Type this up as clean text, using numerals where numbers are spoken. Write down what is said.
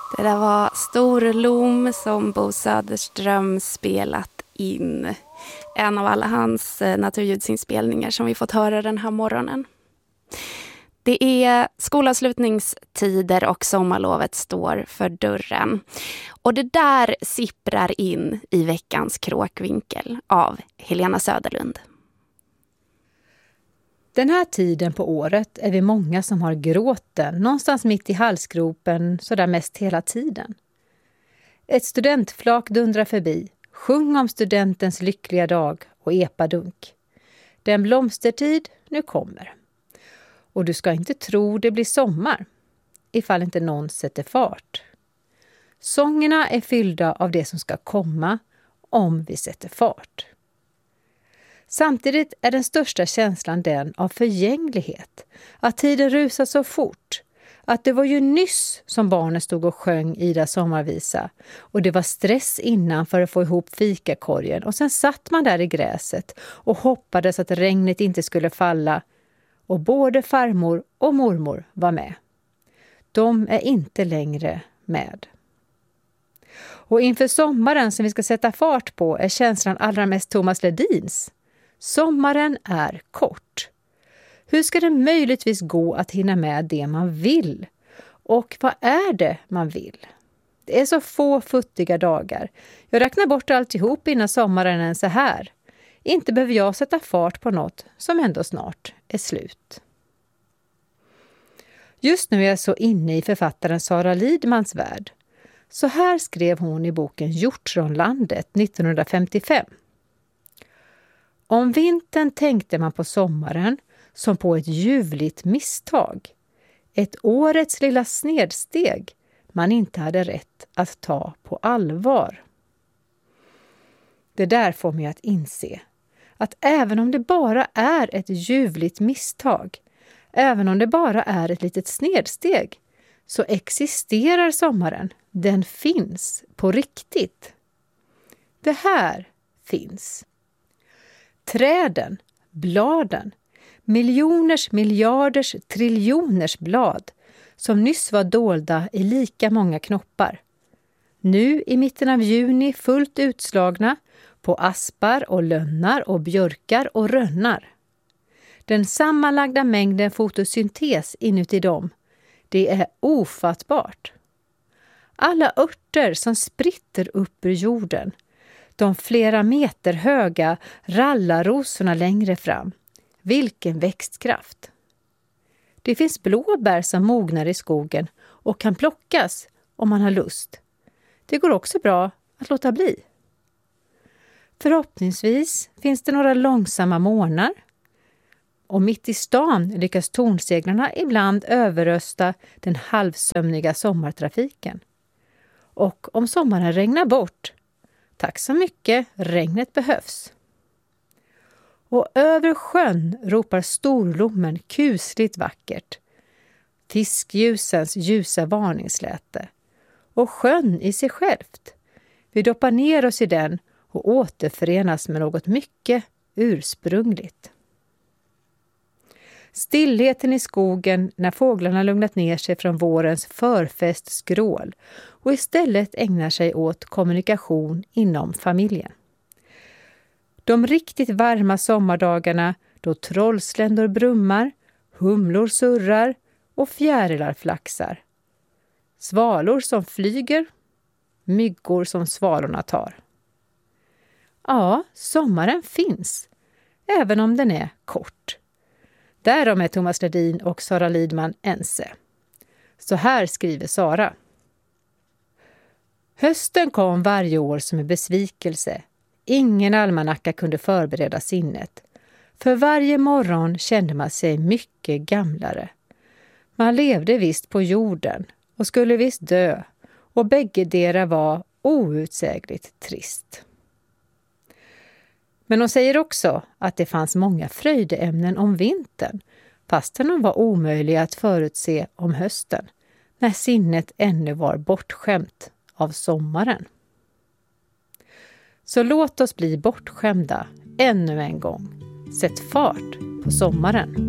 Det där var Stor Lom som Bo Söderström spelat in. En av alla hans naturljudsinspelningar som vi fått höra den här morgonen. Det är skolavslutningstider och sommarlovet står för dörren. Och det där sipprar in i veckans kråkvinkel av Helena Söderlund. Den här tiden på året är vi många som har gråten någonstans mitt i halsgropen så där mest hela tiden. Ett studentflak dundrar förbi, sjung om studentens lyckliga dag och epadunk. Den blomstertid nu kommer. Och du ska inte tro det blir sommar, ifall inte någon sätter fart. Sångerna är fyllda av det som ska komma om vi sätter fart. Samtidigt är den största känslan den av förgänglighet, att tiden rusar så fort, att det var ju nyss som barnen stod och sjöng Ida sommarvisa och det var stress innan för att få ihop fikakorgen och sen satt man där i gräset och hoppades att regnet inte skulle falla och både farmor och mormor var med. De är inte längre med. Och inför sommaren som vi ska sätta fart på är känslan allra mest Thomas Ledins. Sommaren är kort. Hur ska det möjligtvis gå att hinna med det man vill? Och vad är det man vill? Det är så få futtiga dagar. Jag räknar bort alltihop innan sommaren är så här. Inte behöver jag sätta fart på något som ändå snart är slut. Just nu är jag så inne i författaren Sara Lidmans värld. Så här skrev hon i boken Hjortronlandet 1955. Om vintern tänkte man på sommaren som på ett ljuvligt misstag. Ett årets lilla snedsteg man inte hade rätt att ta på allvar. Det där får mig att inse att även om det bara är ett ljuvligt misstag, även om det bara är ett litet snedsteg, så existerar sommaren. Den finns på riktigt. Det här finns. Träden, bladen, miljoners, miljarders, triljoners blad som nyss var dolda i lika många knoppar. Nu i mitten av juni fullt utslagna på aspar och lönnar och björkar och rönnar. Den sammanlagda mängden fotosyntes inuti dem, det är ofattbart. Alla örter som spritter upp ur jorden, de flera meter höga rallarrosorna längre fram. Vilken växtkraft! Det finns blåbär som mognar i skogen och kan plockas om man har lust. Det går också bra att låta bli. Förhoppningsvis finns det några långsamma morgnar. Och mitt i stan lyckas tornseglarna ibland överrösta den halvsömniga sommartrafiken. Och om sommaren regnar bort, tack så mycket, regnet behövs. Och över sjön ropar storlommen kusligt vackert. Fiskljusens ljusa varningsläte. Och sjön i sig självt. Vi doppar ner oss i den och återförenas med något mycket ursprungligt. Stillheten i skogen när fåglarna lugnat ner sig från vårens förfestskrål och istället ägnar sig åt kommunikation inom familjen. De riktigt varma sommardagarna då trollsländor brummar, humlor surrar och fjärilar flaxar. Svalor som flyger, myggor som svalorna tar. Ja, sommaren finns, även om den är kort. Därom är Thomas Ledin och Sara Lidman ense. Så här skriver Sara. Hösten kom varje år som en besvikelse. Ingen almanacka kunde förbereda sinnet. För varje morgon kände man sig mycket gamlare. Man levde visst på jorden och skulle visst dö. Och bäggedera var outsägligt trist. Men hon säger också att det fanns många fröjdeämnen om vintern, fastän de var omöjliga att förutse om hösten, när sinnet ännu var bortskämt av sommaren. Så låt oss bli bortskämda ännu en gång. Sätt fart på sommaren.